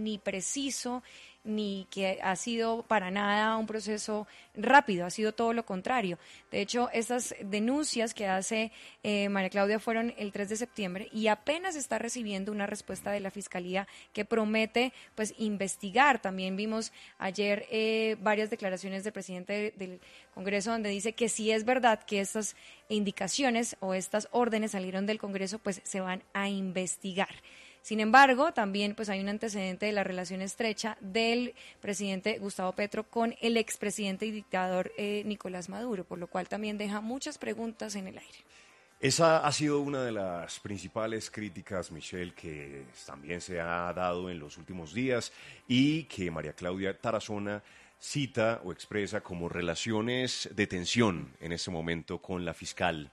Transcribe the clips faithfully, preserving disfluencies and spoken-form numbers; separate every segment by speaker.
Speaker 1: ni preciso, ni que ha sido para nada un proceso rápido, ha sido todo lo contrario. De hecho, estas denuncias que hace eh, María Claudia fueron el tres de septiembre y apenas está recibiendo una respuesta de la Fiscalía que promete pues investigar. También vimos ayer eh, varias declaraciones del presidente del Congreso donde dice que si es verdad que estas indicaciones o estas órdenes salieron del Congreso, pues se van a investigar. Sin embargo, también pues hay un antecedente de la relación estrecha del presidente Gustavo Petro con el expresidente y dictador eh, Nicolás Maduro, por lo cual también deja muchas preguntas en el aire.
Speaker 2: Esa ha sido una de las principales críticas, Michelle, que también se ha dado en los últimos días y que María Claudia Tarazona cita o expresa como relaciones de tensión en este momento con la fiscal.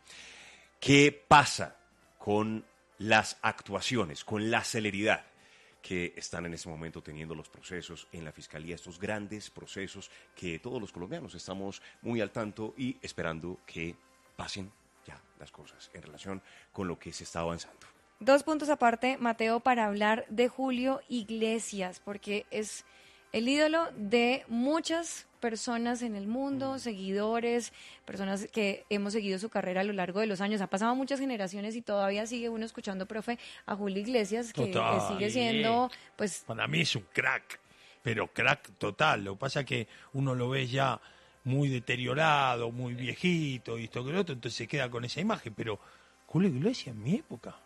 Speaker 2: ¿Qué pasa con las actuaciones, con la celeridad que están en este momento teniendo los procesos en la Fiscalía, estos grandes procesos que todos los colombianos estamos muy al tanto y esperando que pasen ya las cosas en relación con lo que se está avanzando?
Speaker 1: Dos puntos aparte, Mateo, para hablar de Julio Iglesias, porque es el ídolo de muchas personas en el mundo, seguidores, personas que hemos seguido su carrera a lo largo de los años. Ha pasado muchas generaciones y todavía sigue uno escuchando, profe, a Julio Iglesias, que, que sigue siendo, pues...
Speaker 3: Para mí es un crack, pero crack total. Lo que pasa es que uno lo ve ya muy deteriorado, muy viejito y esto que lo otro, entonces se queda con esa imagen. Pero Julio Iglesias en mi época...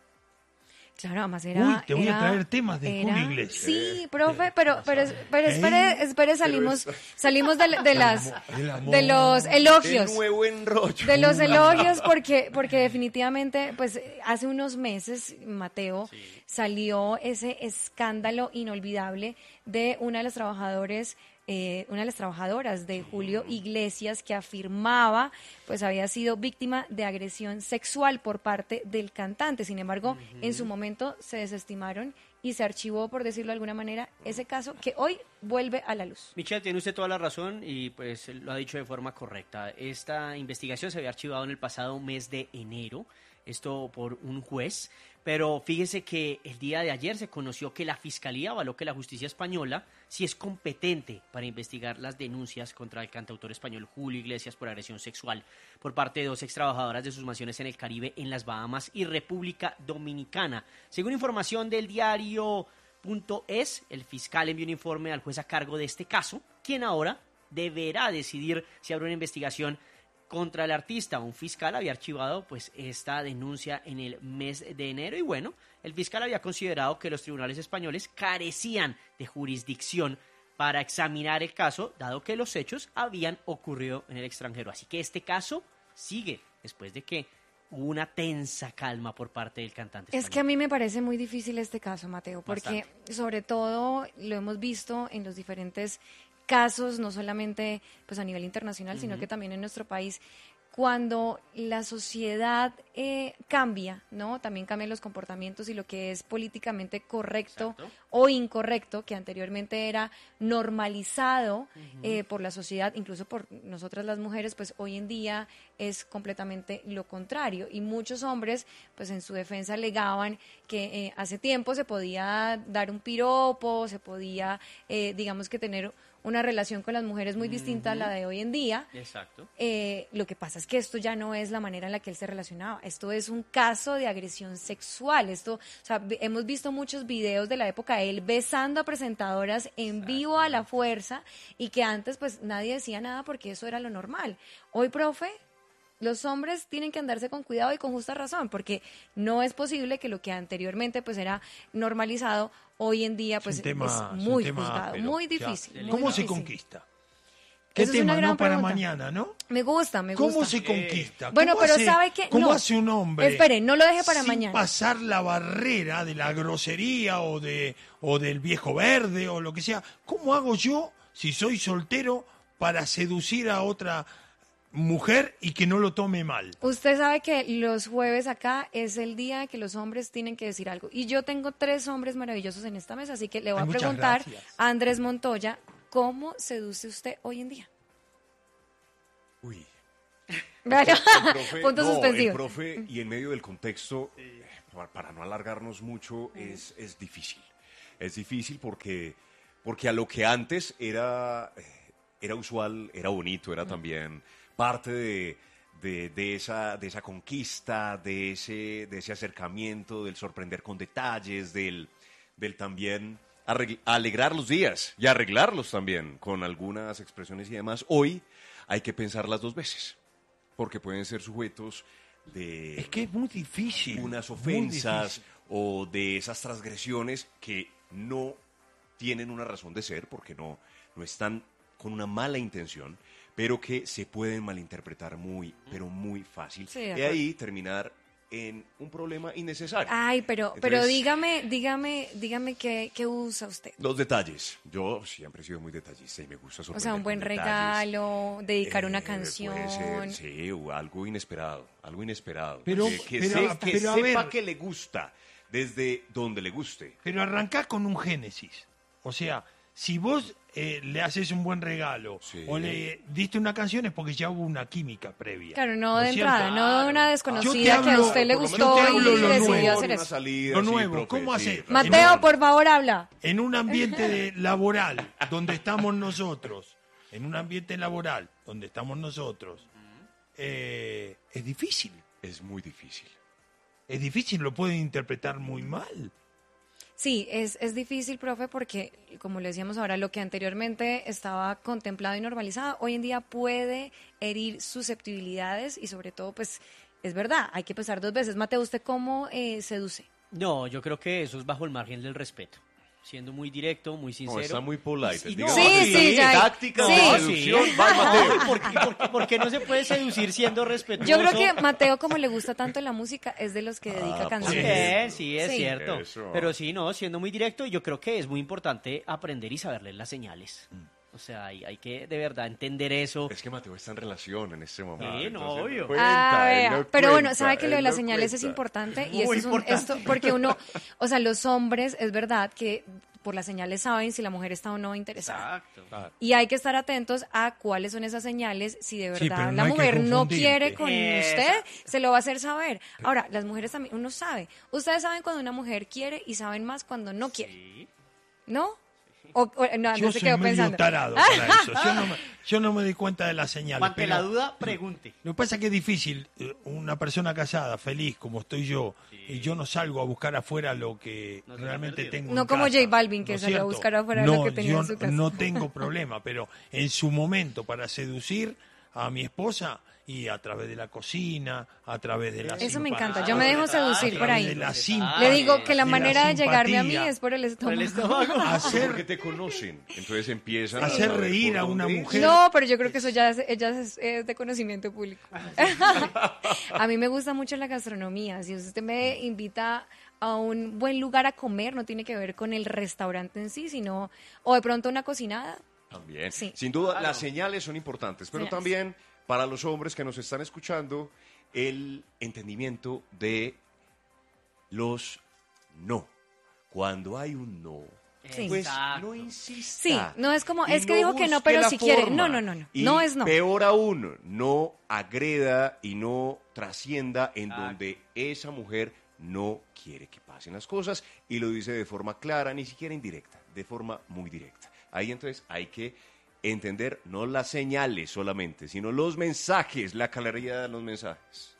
Speaker 1: Claro, además era...
Speaker 3: Uy, te voy
Speaker 1: era,
Speaker 3: a traer temas de
Speaker 1: era,
Speaker 3: Julio Iglesias.
Speaker 1: Sí, profe, pero, pero, pero espere, espere, salimos, salimos de, de las, de los elogios.
Speaker 2: De nuevo enrollo.
Speaker 1: De los elogios, porque, porque definitivamente, pues, hace unos meses, Mateo, sí. salió ese escándalo inolvidable de una de las trabajadores Eh, una de las trabajadoras de Julio Iglesias que afirmaba pues había sido víctima de agresión sexual por parte del cantante. Sin embargo, uh-huh. en su momento se desestimaron y se archivó, por decirlo de alguna manera, ese caso que hoy vuelve a la luz.
Speaker 4: Michelle, tiene usted toda la razón y pues lo ha dicho de forma correcta. Esta investigación se había archivado en el pasado mes de enero, esto por un juez, pero fíjese que el día de ayer se conoció que la Fiscalía avaló que la justicia española sí es competente para investigar las denuncias contra el cantautor español Julio Iglesias por agresión sexual por parte de dos extrabajadoras de sus mansiones en el Caribe, en las Bahamas y República Dominicana. Según información del diario punto es, el fiscal envió un informe al juez a cargo de este caso, quien ahora deberá decidir si abre una investigación contra el artista. Un fiscal había archivado pues esta denuncia en el mes de enero y bueno, el fiscal había considerado que los tribunales españoles carecían de jurisdicción para examinar el caso, dado que los hechos habían ocurrido en el extranjero. Así que este caso sigue después de que hubo una tensa calma por parte del cantante español.
Speaker 1: Es que a mí me parece muy difícil este caso, Mateo, porque
Speaker 4: Bastante.
Speaker 1: Sobre todo lo hemos visto en los diferentes casos, no solamente pues a nivel internacional, uh-huh. sino que también en nuestro país, cuando la sociedad eh, cambia, ¿no? También cambian los comportamientos y lo que es políticamente correcto Exacto. o incorrecto, que anteriormente era normalizado uh-huh. eh, por la sociedad, incluso por nosotras las mujeres, pues hoy en día es completamente lo contrario. Y muchos hombres, pues en su defensa alegaban que eh, hace tiempo se podía dar un piropo, se podía, eh, digamos que tener una relación con las mujeres muy distinta uh-huh. a la de hoy en día.
Speaker 4: Exacto.
Speaker 1: Eh, lo que pasa es que esto ya no es la manera en la que él se relacionaba. Esto es un caso de agresión sexual. Esto, o sea, hemos visto muchos videos de la época de él besando a presentadoras en vivo a la fuerza y que antes pues nadie decía nada porque eso era lo normal. Hoy, profe, los hombres tienen que andarse con cuidado y con justa razón, porque no es posible que lo que anteriormente pues era normalizado, hoy en día pues es, tema, es muy es juzgado, pero, muy difícil.
Speaker 3: Ya,
Speaker 1: muy
Speaker 3: ¿Cómo
Speaker 1: difícil.
Speaker 3: se conquista? ¿Qué
Speaker 1: Esa
Speaker 3: tema?
Speaker 1: Es no
Speaker 3: para
Speaker 1: pregunta.
Speaker 3: mañana, ¿no?
Speaker 1: Me gusta, me gusta.
Speaker 3: ¿Cómo se conquista?
Speaker 1: Eh, bueno,
Speaker 3: ¿Cómo
Speaker 1: pero
Speaker 3: hace,
Speaker 1: ¿sabe qué?
Speaker 3: ¿Cómo
Speaker 1: no.
Speaker 3: hace un hombre?
Speaker 1: Espere, no lo deje para
Speaker 3: sin
Speaker 1: mañana.
Speaker 3: pasar la barrera de la grosería o de o del viejo verde o lo que sea. ¿Cómo hago yo, si soy soltero, para seducir a otra mujer y que no lo tome mal?
Speaker 1: Usted sabe que los jueves acá es el día que los hombres tienen que decir algo. Y yo tengo tres hombres maravillosos en esta mesa, así que le voy Ay, a preguntar a Andrés Montoya, ¿cómo seduce usted hoy en día?
Speaker 2: Uy.
Speaker 1: Bueno,
Speaker 2: el profe,
Speaker 1: punto
Speaker 2: no,
Speaker 1: suspensivo.
Speaker 2: El profe, y en medio del contexto, para no alargarnos mucho, es, es difícil. Es difícil porque, porque a lo que antes era, era usual, era bonito, era también parte de, de, de, esa, de esa conquista, de ese, de ese acercamiento, del sorprender con detalles, del, del también arregl- alegrar los días y arreglarlos también con algunas expresiones y demás. Hoy hay que pensarlas dos veces, porque pueden ser sujetos de
Speaker 3: Es que es muy difícil.
Speaker 2: unas
Speaker 3: muy
Speaker 2: ofensas
Speaker 3: difícil.
Speaker 2: o de esas transgresiones que no tienen una razón de ser, porque no, no están con una mala intención, pero que se pueden malinterpretar muy, pero muy fácil.
Speaker 1: Sí, de
Speaker 2: y
Speaker 1: acuerdo.
Speaker 2: ahí terminar en un problema innecesario.
Speaker 1: Ay, pero, pero
Speaker 2: Entonces,
Speaker 1: dígame, dígame, dígame qué, qué usa usted.
Speaker 2: Los detalles. Yo siempre he sido muy detallista y me gusta
Speaker 1: O
Speaker 2: sorprender
Speaker 1: sea, un buen
Speaker 2: con detalles.
Speaker 1: regalo, dedicar una
Speaker 2: Eh,
Speaker 1: canción.
Speaker 2: Puede ser, sí, o algo inesperado, algo inesperado.
Speaker 3: Pero-
Speaker 2: que que
Speaker 3: pero-
Speaker 2: se- que
Speaker 3: pero a
Speaker 2: sepa
Speaker 3: ver.
Speaker 2: que le gusta, desde donde le guste.
Speaker 3: Pero arrancá con un génesis. O sea, si vos eh, le haces un buen regalo
Speaker 2: Sí.
Speaker 3: o le diste una canción es porque ya hubo una química previa.
Speaker 1: Claro, no de
Speaker 3: es cierto?
Speaker 1: entrada, no de una
Speaker 3: Yo te
Speaker 1: desconocida que a
Speaker 3: hablo-
Speaker 1: usted le
Speaker 2: por lo menos
Speaker 1: gustó
Speaker 3: yo te hablo
Speaker 1: y
Speaker 3: lo
Speaker 1: decidió
Speaker 3: nuevo,
Speaker 1: hacer
Speaker 2: Una
Speaker 1: eso.
Speaker 2: salida
Speaker 3: Lo
Speaker 2: así,
Speaker 3: nuevo,
Speaker 2: profe,
Speaker 3: ¿cómo
Speaker 2: sí,
Speaker 3: hacer?
Speaker 2: razón.
Speaker 1: Mateo, por favor, habla.
Speaker 3: En un ambiente de- laboral donde estamos nosotros, en un ambiente laboral donde estamos nosotros, eh, es difícil.
Speaker 2: Es muy difícil.
Speaker 3: Es difícil, lo pueden interpretar muy mal.
Speaker 1: Sí, es, es difícil, profe, porque, como le decíamos ahora, lo que anteriormente estaba contemplado y normalizado, hoy en día puede herir susceptibilidades y sobre todo, pues, es verdad, hay que pensar dos veces. Mateo, ¿usted cómo eh, seduce?
Speaker 4: No, yo creo que eso es bajo el margen del respeto. Siendo muy directo, muy sincero.
Speaker 2: No, está muy polite.
Speaker 4: Y- y
Speaker 2: digamos
Speaker 4: no,
Speaker 2: que
Speaker 1: sí,
Speaker 2: está
Speaker 1: sí,
Speaker 2: bien.
Speaker 1: ya-
Speaker 2: Táctica
Speaker 1: sí.
Speaker 2: de
Speaker 1: No,
Speaker 2: seducción,
Speaker 4: sí.
Speaker 2: va Mateo.
Speaker 4: ¿Por qué, por qué- por qué no se puede seducir siendo respetuoso?
Speaker 1: Yo creo que Mateo, como le gusta tanto la música, es de los que dedica
Speaker 2: Ah,
Speaker 1: canciones.
Speaker 4: Sí, sí, es
Speaker 1: Sí.
Speaker 4: cierto.
Speaker 2: Eso.
Speaker 4: Pero sí, no, siendo muy directo, yo creo que es muy importante aprender y saber leer las señales. O sea, hay, hay que de verdad entender eso.
Speaker 2: Es que Mateo está en relación en este momento.
Speaker 4: Sí, no,
Speaker 2: entonces
Speaker 4: obvio.
Speaker 2: él cuenta,
Speaker 1: Ah,
Speaker 2: él
Speaker 1: vea.
Speaker 2: lo
Speaker 1: Pero bueno,
Speaker 2: cuenta,
Speaker 1: sabe que lo de
Speaker 2: él
Speaker 1: las
Speaker 2: lo
Speaker 1: señales es
Speaker 2: cuenta.
Speaker 1: importante y
Speaker 4: Muy
Speaker 1: esto es un,
Speaker 4: importante.
Speaker 1: esto porque uno, o sea, los hombres es verdad que por las señales saben si la mujer está o no interesada.
Speaker 4: Exacto.
Speaker 1: Y hay que estar atentos a cuáles son esas señales si de
Speaker 3: Sí,
Speaker 1: verdad
Speaker 3: pero no
Speaker 1: la
Speaker 3: hay que
Speaker 1: mujer no
Speaker 3: confundirte.
Speaker 1: quiere con
Speaker 4: Exacto.
Speaker 1: usted, se lo va a hacer saber. Ahora, las mujeres también, uno sabe. Ustedes saben cuando una mujer quiere y saben más cuando no quiere,
Speaker 4: Sí.
Speaker 1: ¿no? O, o- no,
Speaker 3: Yo
Speaker 1: no se
Speaker 3: soy
Speaker 1: quedó
Speaker 3: medio
Speaker 1: pensando.
Speaker 3: tarado para eso. Yo no, me, yo no me doy cuenta de las señales.
Speaker 4: Ante
Speaker 3: pero
Speaker 4: la duda, pregunte.
Speaker 3: Lo que pasa es que es difícil. eh, Una persona casada, feliz como estoy yo, y yo no salgo a buscar afuera lo que
Speaker 4: No se
Speaker 3: realmente
Speaker 4: perdido.
Speaker 3: tengo.
Speaker 1: No
Speaker 3: en
Speaker 1: como
Speaker 3: casa,
Speaker 1: J Balvin, que
Speaker 3: ¿no es
Speaker 1: salió a
Speaker 3: cierto?
Speaker 1: buscar afuera
Speaker 3: no,
Speaker 1: lo que tenía
Speaker 3: yo
Speaker 1: en su casa.
Speaker 3: No tengo problema, pero en su momento para seducir a mi esposa y a través de la cocina, a través de la
Speaker 1: Eso me
Speaker 3: simpatía,
Speaker 1: encanta, yo me dejo seducir
Speaker 3: a
Speaker 1: por
Speaker 3: través
Speaker 1: ahí.
Speaker 3: de la
Speaker 4: Le
Speaker 3: simpatía,
Speaker 1: Le digo que la
Speaker 3: de
Speaker 1: manera de llegarme a mí
Speaker 3: simpatía,
Speaker 1: es por el
Speaker 4: Por
Speaker 1: estómago.
Speaker 4: el estómago.
Speaker 3: hacer
Speaker 2: Porque te conocen, entonces empiezan
Speaker 3: Hacer
Speaker 2: a saber
Speaker 3: reír
Speaker 2: por
Speaker 3: a una
Speaker 2: dónde ir.
Speaker 3: mujer.
Speaker 1: No, pero yo creo que eso ya es, ya es, es de conocimiento público. A mí me gusta mucho la gastronomía. Si usted me invita a un buen lugar a comer, no tiene que ver con el restaurante en sí, sino, o de pronto una cocinada.
Speaker 2: También.
Speaker 1: Sí.
Speaker 2: Sin duda, las señales son importantes, pero
Speaker 1: Señales.
Speaker 2: también para los hombres que nos están escuchando, el entendimiento de los no. Cuando hay un no,
Speaker 1: Sí.
Speaker 2: pues
Speaker 4: Exacto.
Speaker 2: no insista.
Speaker 1: Sí, no es como,
Speaker 2: Y
Speaker 1: es que dijo que no,
Speaker 2: busque
Speaker 1: pero
Speaker 2: la
Speaker 1: si quiere.
Speaker 2: forma.
Speaker 1: No, no, no, no.
Speaker 2: Y
Speaker 1: No es no.
Speaker 2: peor aún, no agreda y no trascienda en
Speaker 4: Exacto.
Speaker 2: donde esa mujer no quiere que pasen las cosas y lo dice de forma clara, ni siquiera indirecta, de forma muy directa. Ahí entonces hay que entender no las señales solamente, sino los mensajes, la claridad de los mensajes.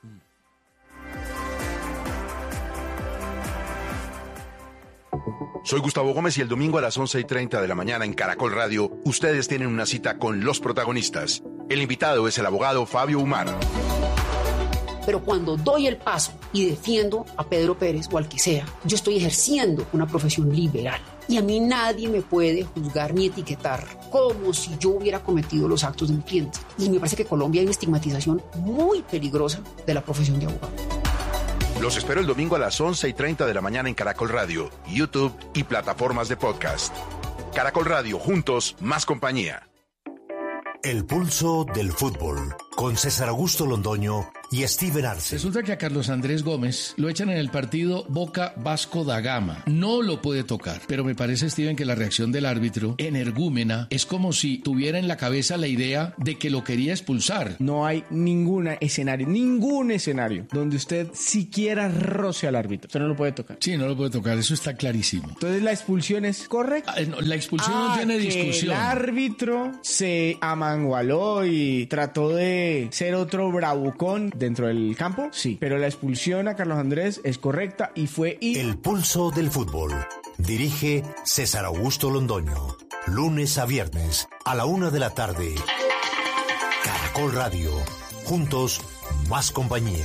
Speaker 5: Soy Gustavo Gómez y el domingo a las once y treinta de la mañana en Caracol Radio, ustedes tienen una cita con los protagonistas. El invitado es el abogado Fabio Umar.
Speaker 6: Pero cuando doy el paso y defiendo a Pedro Pérez o al que sea, yo estoy ejerciendo una profesión liberal. Y a mí nadie me puede juzgar ni etiquetar como si yo hubiera cometido los actos de un cliente. Y me parece que en Colombia hay una estigmatización muy peligrosa de la profesión de abogado.
Speaker 5: Los espero el domingo a las once y treinta de la mañana en Caracol Radio, YouTube y plataformas de podcast. Caracol Radio, juntos, más compañía.
Speaker 7: El pulso del fútbol, con César Augusto Londoño y Steven Arce.
Speaker 8: Resulta que a Carlos Andrés Gómez lo echan en el partido Boca Vasco da Gama. No lo puede tocar, pero me parece, Steven, que la reacción del árbitro, energúmena, es como si tuviera en la cabeza la idea de que lo quería expulsar.
Speaker 9: No hay ningún escenario, ningún escenario donde usted siquiera roce al árbitro. Usted no lo puede tocar.
Speaker 8: Sí, no lo puede tocar, eso está clarísimo.
Speaker 9: Entonces la expulsión es correcta.
Speaker 8: Ah, no, la expulsión
Speaker 9: ah,
Speaker 8: no tiene
Speaker 9: que
Speaker 8: discusión.
Speaker 9: El árbitro se amangualó y trató de ser otro bravucón dentro del campo, sí, pero la expulsión a Carlos Andrés es correcta y fue... Y...
Speaker 7: El pulso del fútbol. Dirige César Augusto Londoño. Lunes a viernes a la una de la tarde. Caracol Radio. Juntos, más compañía.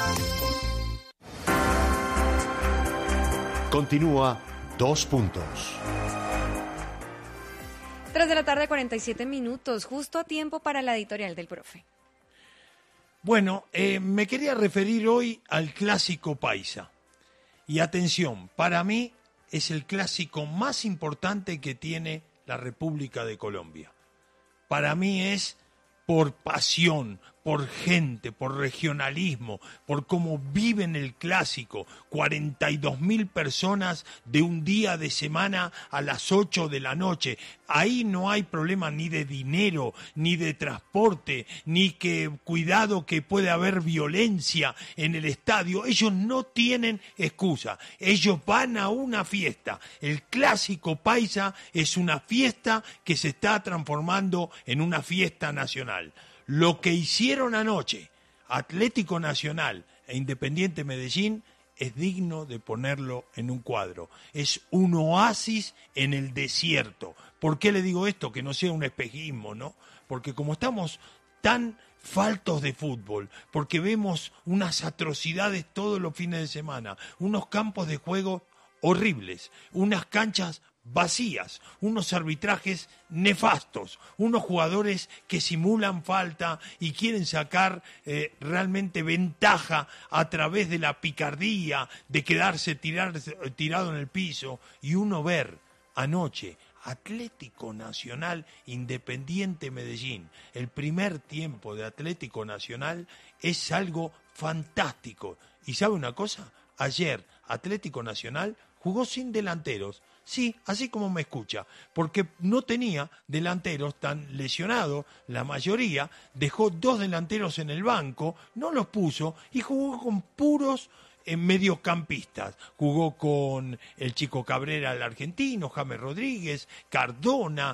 Speaker 7: Continúa Dos Puntos.
Speaker 1: Tres de la tarde, cuarenta y siete minutos, justo a tiempo para la editorial del profe.
Speaker 3: Bueno, eh, me quería referir hoy al clásico paisa. Y atención, para mí es el clásico más importante que tiene la República de Colombia. Para mí es por pasión, por gente, por regionalismo, por cómo viven el clásico. cuarenta y dos mil personas de un día de semana a las ocho de la noche. Ahí no hay problema ni de dinero, ni de transporte, ni que cuidado que puede haber violencia en el estadio. Ellos no tienen excusa. Ellos van a una fiesta. El clásico paisa es una fiesta que se está transformando en una fiesta nacional. Lo que hicieron anoche Atlético Nacional e Independiente Medellín es digno de ponerlo en un cuadro. Es un oasis en el desierto. ¿Por qué le digo esto? Que no sea un espejismo, ¿no? Porque como estamos tan faltos de fútbol, porque vemos unas atrocidades todos los fines de semana, unos campos de juego horribles, unas canchas vacías, unos arbitrajes nefastos, unos jugadores que simulan falta y quieren sacar eh, realmente ventaja a través de la picardía, de quedarse tirar, tirado en el piso, y uno ver anoche Atlético Nacional, Independiente Medellín. El primer tiempo de Atlético Nacional es algo fantástico. ¿Y sabe una cosa? Ayer Atlético Nacional jugó sin delanteros. Sí, así como me escucha, porque no tenía delanteros, tan lesionados, la mayoría, dejó dos delanteros en el banco, no los puso y jugó con puros eh, mediocampistas. Jugó con el Chico Cabrera, el argentino, James Rodríguez, Cardona,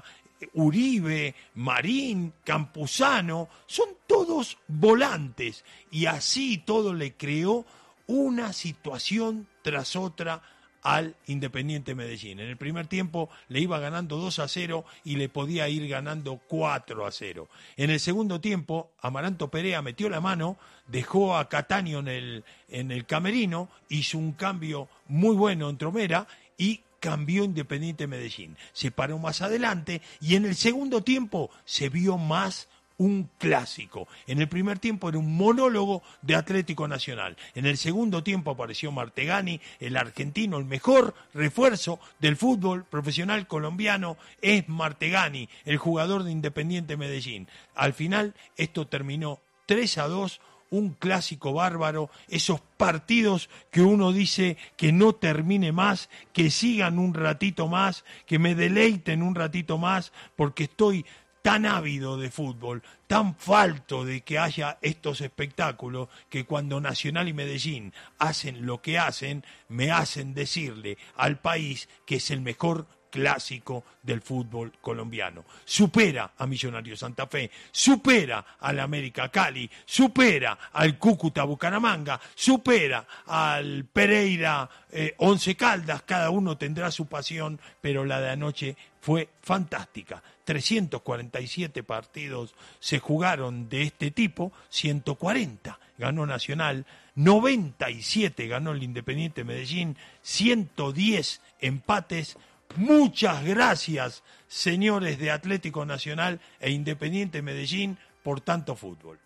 Speaker 3: Uribe, Marín, Campuzano, son todos volantes y así todo le creó una situación tras otra al Independiente Medellín. En el primer tiempo le iba ganando dos a cero y le podía ir ganando cuatro a cero. En el segundo tiempo, Amaranto Perea metió la mano, dejó a Cataño en el, en el camerino, hizo un cambio muy bueno en Tromera y cambió Independiente Medellín. Se paró más adelante y en el segundo tiempo se vio más un clásico. En el primer tiempo era un monólogo de Atlético Nacional. En el segundo tiempo apareció Martegani, el argentino, el mejor refuerzo del fútbol profesional colombiano es Martegani, el jugador de Independiente Medellín. Al final esto terminó tres a dos, un clásico bárbaro, esos partidos que uno dice que no termine más, que sigan un ratito más, que me deleiten un ratito más, porque estoy tan ávido de fútbol, tan falto de que haya estos espectáculos, que cuando Nacional y Medellín hacen lo que hacen, me hacen decirle al país que es el mejor clásico del fútbol colombiano. Supera a Millonarios Santa Fe, supera al América Cali, supera al Cúcuta Bucaramanga, supera al Pereira eh, Once Caldas. Cada uno tendrá su pasión, pero la de anoche fue fantástica. trescientos cuarenta y siete partidos se jugaron de este tipo, ciento cuarenta ganó Nacional, noventa y siete ganó el Independiente Medellín, ciento diez empates. Muchas gracias, señores de Atlético Nacional e Independiente Medellín, por tanto fútbol.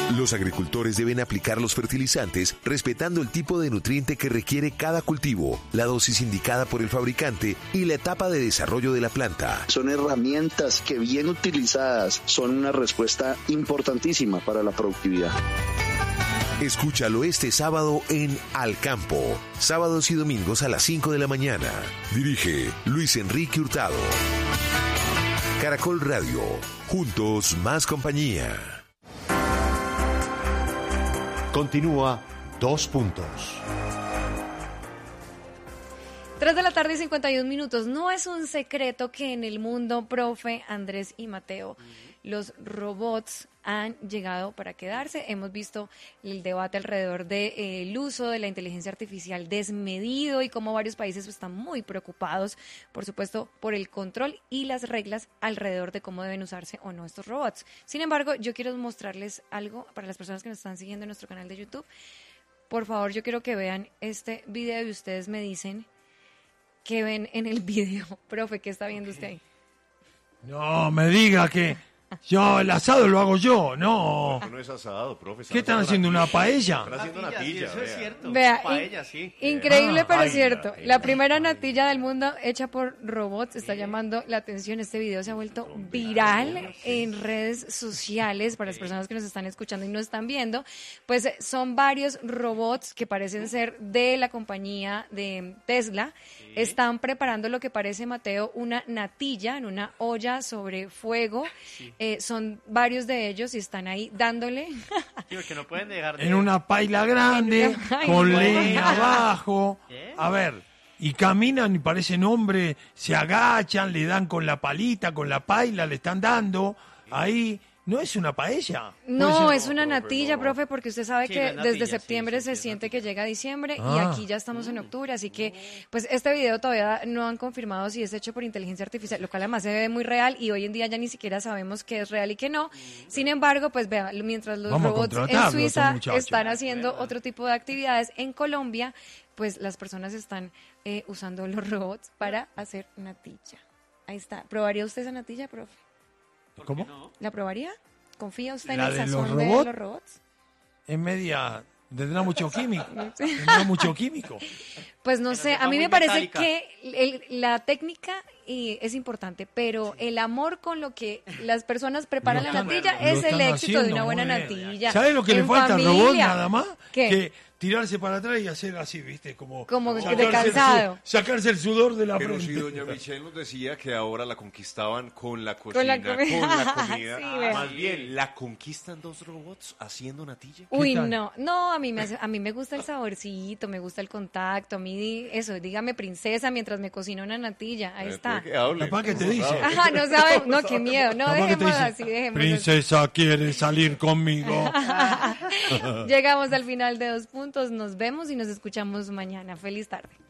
Speaker 10: Los agricultores deben aplicar los fertilizantes respetando el tipo de nutriente que requiere cada cultivo, la dosis indicada por el fabricante y la etapa de desarrollo de la planta.
Speaker 11: Son herramientas que bien utilizadas son una respuesta importantísima para la productividad.
Speaker 10: Escúchalo este sábado en Al Campo, sábados y domingos a las cinco de la mañana. Dirige Luis Enrique Hurtado. Caracol Radio, juntos más compañía.
Speaker 7: Continúa Dos Puntos.
Speaker 1: Tres de la tarde y cincuenta y un minutos. No es un secreto que en el mundo, profe, Andrés y Mateo, los robots han llegado para quedarse. Hemos visto el debate alrededor del de, eh, uso de la inteligencia artificial desmedido y cómo varios países están muy preocupados, por supuesto, por el control y las reglas alrededor de cómo deben usarse o no estos robots. Sin embargo, yo quiero mostrarles algo para las personas que nos están siguiendo en nuestro canal de YouTube. Por favor, yo quiero que vean este video y ustedes me dicen qué ven en el video. Profe, ¿qué está viendo usted ahí?
Speaker 3: No me diga que yo el asado lo hago yo, no.
Speaker 2: No es asado, profe.
Speaker 3: ¿Qué están haciendo, una paella?
Speaker 2: Están haciendo natilla,
Speaker 4: eso es cierto.
Speaker 1: Vea,
Speaker 4: Paella,
Speaker 1: in-
Speaker 4: sí.
Speaker 1: increíble,
Speaker 3: Ah,
Speaker 1: pero
Speaker 3: paella,
Speaker 1: cierto.
Speaker 3: eh,
Speaker 1: La primera natilla del mundo hecha por robots está llamando la atención. Este video se ha vuelto viral en redes sociales para las personas que nos están escuchando y no están viendo. Pues eh, son varios robots que parecen ser de la compañía de Tesla. Están preparando lo que parece, Mateo, una natilla en una olla sobre fuego. Eh, son varios de ellos y están ahí dándole.
Speaker 4: Sí, porque no pueden dejar de...
Speaker 3: En una paila grande,
Speaker 1: Ay,
Speaker 3: con
Speaker 1: no.
Speaker 3: leña abajo.
Speaker 4: ¿Eh?
Speaker 3: A ver, y caminan y parecen hombres, se agachan, le dan con la palita, con la paila, le están dando. Ahí, ¿no es una paella?
Speaker 1: No,
Speaker 3: Puede
Speaker 1: es
Speaker 3: ser-
Speaker 1: una natilla, profe, porque usted sabe
Speaker 4: Sí,
Speaker 1: que
Speaker 4: no es natilla,
Speaker 1: desde
Speaker 4: sí,
Speaker 1: septiembre
Speaker 4: sí, sí,
Speaker 1: se
Speaker 4: es
Speaker 1: siente
Speaker 4: natilla.
Speaker 1: que llega diciembre y
Speaker 3: Ah.
Speaker 1: aquí ya estamos en octubre, así que pues este video todavía no han confirmado si es hecho por inteligencia artificial, lo cual además se ve muy real y hoy en día ya ni siquiera sabemos qué es real y qué no. Sin embargo, pues vea, mientras los
Speaker 3: Vamos a
Speaker 1: robots en
Speaker 3: contratarlo,
Speaker 1: Suiza
Speaker 3: estos muchachos.
Speaker 1: están haciendo otro tipo de actividades, en Colombia, pues las personas están eh, usando los robots para hacer natilla. Ahí está. ¿Probaría usted esa natilla, profe?
Speaker 3: ¿Cómo?
Speaker 1: ¿La probaría? ¿Confía usted en
Speaker 3: ¿La
Speaker 1: el
Speaker 3: de los
Speaker 1: sazón de
Speaker 3: robots?
Speaker 1: los robots?
Speaker 3: Es media... Tendrá mucho químico. Tendrá mucho químico.
Speaker 1: Pues no
Speaker 4: Pero
Speaker 1: sé,
Speaker 4: sepa
Speaker 1: a mí
Speaker 4: muy
Speaker 1: me parece
Speaker 4: metálica.
Speaker 1: que el- la técnica eh, es importante, pero el amor con lo que las personas preparan
Speaker 3: Lo
Speaker 1: la
Speaker 3: están-
Speaker 1: natilla
Speaker 3: lo
Speaker 1: es el
Speaker 3: están
Speaker 1: éxito de
Speaker 3: haciendo
Speaker 1: una buena
Speaker 3: muy bien.
Speaker 1: natilla.
Speaker 3: ¿Sabes lo que le
Speaker 1: en
Speaker 3: falta al robot
Speaker 1: familia.
Speaker 3: nada más?
Speaker 1: ¿Qué?
Speaker 3: Que tirarse para atrás y hacer así, ¿viste? Como,
Speaker 1: Como de
Speaker 3: sacarse el
Speaker 1: cansado.
Speaker 3: su- sacarse el sudor de la
Speaker 2: Pero
Speaker 3: frente.
Speaker 2: si doña Michelle nos decía que ahora la conquistaban con la cocina,
Speaker 1: Con la
Speaker 2: con
Speaker 1: comida.
Speaker 2: la comida,
Speaker 1: Sí, vea.
Speaker 2: más bien, ¿la conquistan dos robots haciendo natilla?
Speaker 1: Uy,
Speaker 3: tal?
Speaker 1: no, no, a mí me hace- a mí me gusta el saborcito, me gusta el contacto, a mí di- eso, dígame princesa mientras me cocina una natilla, ahí
Speaker 2: Eh,
Speaker 1: está.
Speaker 2: puede que hable.
Speaker 3: Capaz que te
Speaker 2: No
Speaker 3: dice.
Speaker 2: sabe.
Speaker 1: Ajá, no sabe, no, qué miedo, no,
Speaker 3: Capaz que te
Speaker 1: dejémoslo
Speaker 3: dice,
Speaker 1: así, dejémoslo así.
Speaker 3: Princesa quiere salir conmigo.
Speaker 1: Llegamos al final de Dos Puntos, nos vemos y nos escuchamos mañana. Feliz tarde.